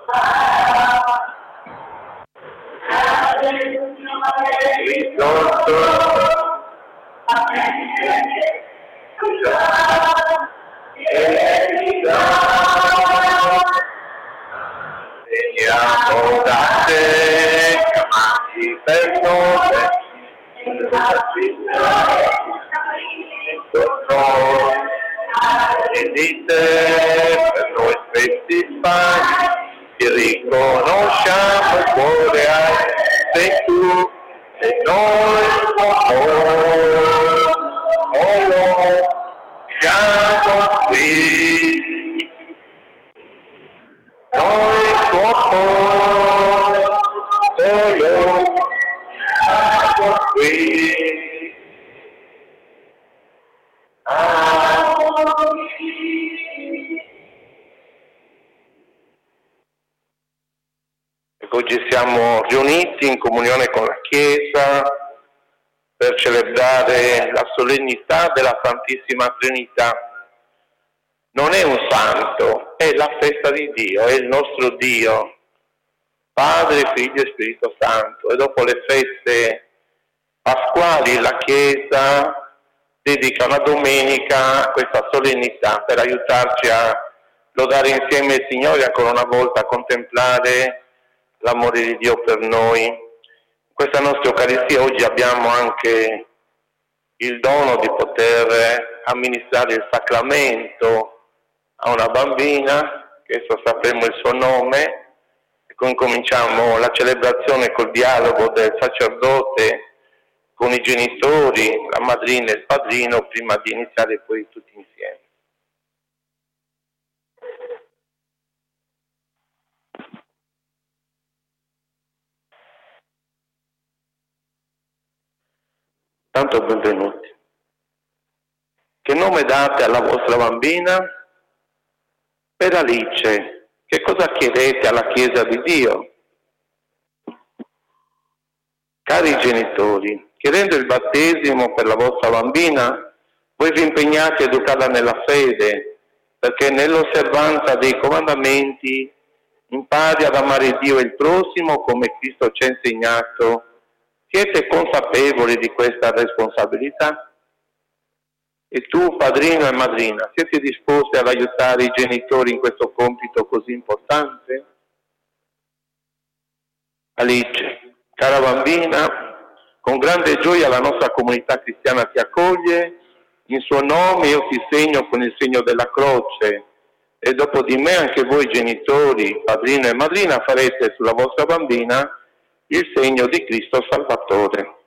Veniamo da te, chiamati per nome, e di te per noi spetti fai, ti riconosciamo il cuore hai, sei tu e noi siamo qui. Noi tuo cuore, solo siamo qui. Oggi siamo riuniti in comunione con la Chiesa per celebrare la solennità della Santissima Trinità. Non è un santo, è la festa di Dio, è il nostro Dio, Padre, Figlio e Spirito Santo. E dopo le feste pasquali la Chiesa dedica una domenica a questa solennità per aiutarci a lodare insieme il Signore ancora una volta, a contemplare l'amore di Dio per noi. In questa nostra Eucaristia oggi abbiamo anche il dono di poter amministrare il sacramento a una bambina, che adesso sapremo il suo nome, e cominciamo la celebrazione col dialogo del sacerdote con i genitori, la madrina e il padrino, prima di iniziare poi tutti insieme. Tanto benvenuti. Che nome date alla vostra bambina? Per Alice, che cosa chiedete alla Chiesa di Dio? Cari genitori, chiedendo il battesimo per la vostra bambina, voi vi impegnate a educarla nella fede, perché nell'osservanza dei comandamenti impari ad amare Dio e il prossimo come Cristo ci ha insegnato. Siete consapevoli di questa responsabilità? E tu, padrino e madrina, siete disposti ad aiutare i genitori in questo compito così importante? Alice, cara bambina, con grande gioia la nostra comunità cristiana ti accoglie. In suo nome io ti segno con il segno della croce e dopo di me anche voi genitori, padrino e madrina farete sulla vostra bambina il segno di Cristo Salvatore.